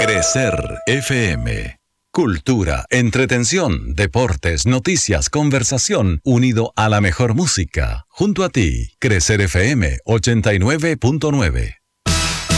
Crecer FM. Cultura, entretención, deportes, noticias, conversación, unido a la mejor música. Junto a ti, Crecer FM 89.9.